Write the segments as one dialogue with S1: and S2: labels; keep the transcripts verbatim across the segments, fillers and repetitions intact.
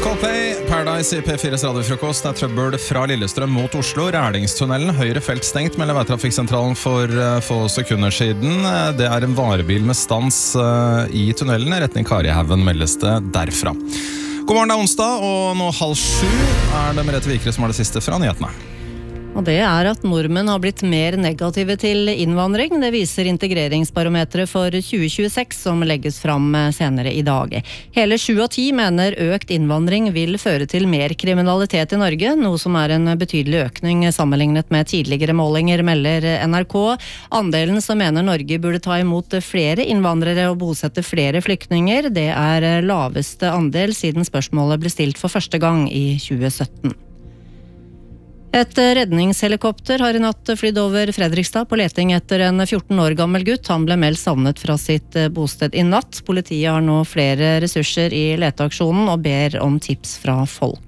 S1: Coldplay, Paradise I P fires radiofrokost. Det er trøbbel fra Lillestrøm mot Oslo. Rælingstunnelen, høyre felt stengt, melder veitrafikksentralen for uh, få sekunder siden. Det er en varebil med stans uh, i tunnelen. Retning Karihaugen meldes det derfra. God morgen, det er onsdag, og nå halv sju er det Merete Vikre som har det siste fra nyhetene.
S2: Og det er at nordmenn har blitt mer negative til innvandring. Det viser integreringsbarometeret for tjue tjueseks som legges fram senere i dag. Hele sju av ti mener økt innvandring vil føre til mer kriminalitet i Norge, noe som er en betydelig økning sammenlignet med tidligere målinger, melder N R K. Andelen som mener Norge burde ta imot flere innvandrere og bosette flere flyktninger, det er laveste andel siden spørsmålet ble stilt for første gang i tjue sytten. Et redningshelikopter har i natt flydd over Fredrikstad på leting etter en fjorten år gammel gutt. Han ble meldt savnet fra sitt bosted i natt. Politiet har nå flere ressurser i leteaksjonen og ber om tips fra folk.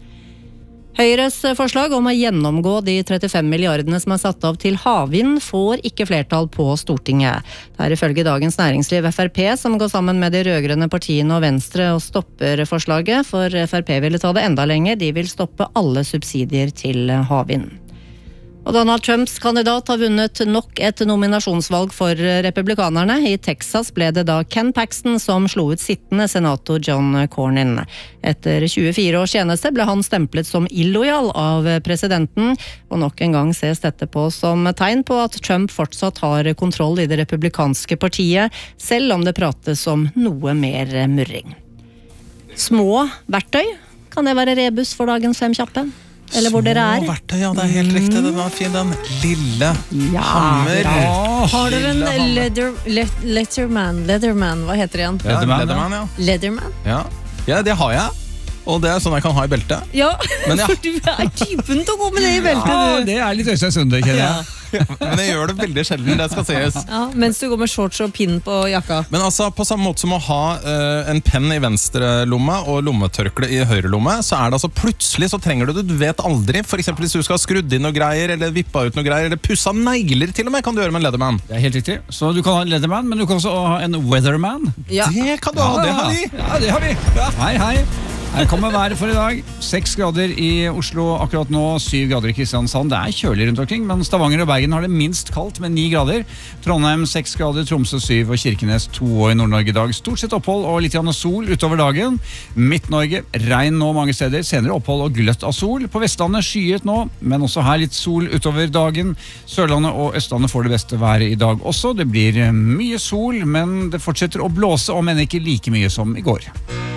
S2: Høyres forslag om å gjennomgå de trettifem milliardene som er satt av til havvind får ikke flertall på Stortinget. Det er ifølge Dagens Næringsliv F R P som går sammen med de rødgrønne partiene og Venstre og stopper forslaget, for F R P ville ta det enda lenger. De vil stoppe alle subsidier til havvind. Og Donald Trumps kandidat har vunnet nok et nominasjonsvalg for republikanerne. I Texas ble det da Ken Paxton som slo ut sittende senator John Cornyn. Etter tjuefire års tjeneste ble han stemplet som illojal av presidenten, og nok en gang ses dette på som tegn på at Trump fortsatt har kontroll i det republikanske partiet, selv om det prates om noe mer murring. Små verktøy, kan det være rebus for dagens fem kjappe? Eller hvor dere er.
S1: Små verktøy, ja, det er helt riktig. Den var fin, den lille
S2: ja,
S1: hammer.
S2: Ja.
S3: Har dere en leather, le, Letterman, Leatherman, hva heter det igjen?
S1: Ja, Leatherman, Leatherman, ja.
S3: Leatherman?
S1: Ja. Ja, det har jeg. Og det er sånn jeg kan ha i beltet.
S3: Ja,
S1: Men ja.
S3: for du er typen til å gå med det i beltet,
S4: Ja,
S3: du.
S4: det er litt Øystein Sunde, kjenner jeg.
S3: Ja.
S1: Men jeg gjør det veldig sjelden, det skal sies.
S3: Ja, mens du går med shorts og pinn på jakka.
S1: Men altså, på samme måte som å ha uh, en penn i venstre lomme og lommetørkle i høyre lomme, så er det altså plutselig så trenger du det, du vet aldri. For eksempel hvis du skal ha skrudd inn noe greier, eller vippa ut noe greier, eller pussa negler til og med, kan du gjøre med en Leatherman.
S4: Det er helt riktig. Så du kan ha en Leatherman, men du kan også ha en Weatherman.
S3: Ja.
S1: Det kan du ha, det har vi.
S4: Ja, det har vi. Ja. Hei, hei. Her kommer været for i dag. Seks grader i Oslo akkurat nå, syv grader i Kristiansand. Det er kjølig rundt omkring, men Stavanger og Bergen har det minst kaldt med ni grader. Trondheim seks grader, Tromsø syv og Kirkenes to og i Nord-Norge i dag. Stort sett opphold og litt sol utover dagen. Midt-Norge, regn nå mange steder, senere opphold og gløtt av sol. På Vestlandet skyet nå, men også her litt sol utover dagen. Sørlandet og Østlandet får det beste været i dag også. Det blir mye sol, men det fortsetter å blåse, om enn ikke like mye som i går.